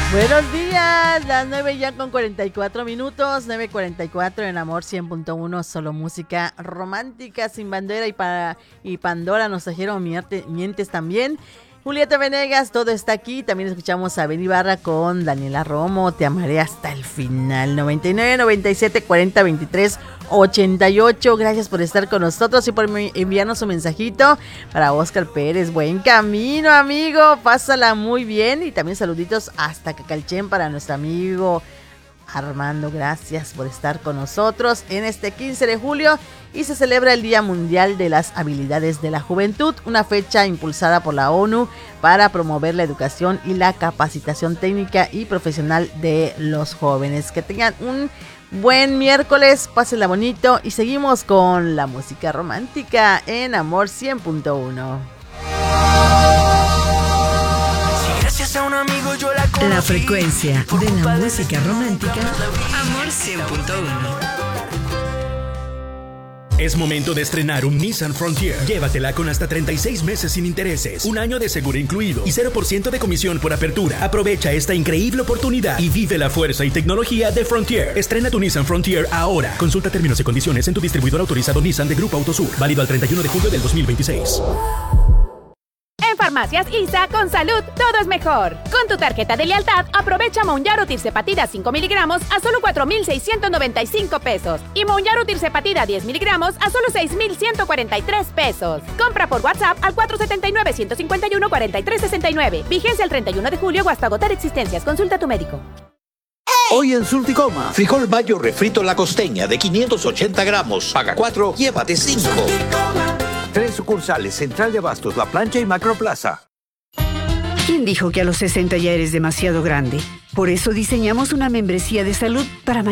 Buenos días, las 9 ya con 44 minutos, 9:44 en Amor 100.1, solo música romántica, sin bandera y Pandora nos trajeron Mientes también. Julieta Venegas, todo está aquí. También escuchamos a Ben Ibarra con Daniela Romo, Te amaré hasta el final. 99 97 40 23 88. Gracias por estar con nosotros y por enviarnos un mensajito. Para Oscar Pérez, buen camino, amigo. Pásala muy bien. Y también saluditos hasta Cacalchen para nuestro amigo Armando. Gracias por estar con nosotros en este 15 de julio y se celebra el Día Mundial de las Habilidades de la Juventud, una fecha impulsada por la ONU para promover la educación y la capacitación técnica y profesional de los jóvenes. Que tengan un buen miércoles, pásenla bonito y seguimos con la música romántica en Amor 100.1. La frecuencia de la música romántica, Amor 100.1. Es momento de estrenar un Nissan Frontier. Llévatela con hasta 36 meses sin intereses, un año de seguro incluido y 0% de comisión por apertura. Aprovecha esta increíble oportunidad y vive la fuerza y tecnología de Frontier. Estrena tu Nissan Frontier ahora. Consulta términos y condiciones en tu distribuidor autorizado Nissan de Grupo Autosur. Válido al 31 de julio del 2026. En Farmacias ISA, con salud, todo es mejor. Con tu tarjeta de lealtad, aprovecha Monjaro Tirzepatida 5 miligramos a solo 4,695 pesos. Y Monjaro Tirzepatida 10 miligramos a solo 6,143 pesos. Compra por WhatsApp al 479-151-4369. Vigencia el 31 de julio o hasta agotar existencias. Consulta a tu médico. Hoy en Sulticoma, frijol mayo refrito La Costeña de 580 gramos. Paga 4, llévate 5. 3 sucursales, Central de Abastos, La Plancha y Macroplaza. ¿Quién dijo que a los 60 ya eres demasiado grande? Por eso diseñamos una membresía de salud para